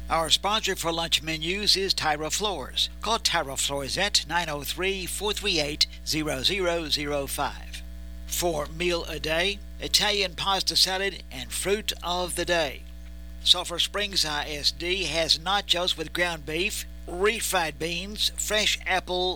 Our sponsor for lunch menus is Tyra Floors. Call Tyra Floors at 903-438-0005. For meal a day, Italian pasta salad and fruit of the day. Sulphur Springs ISD has nachos with ground beef, refried beans, fresh apple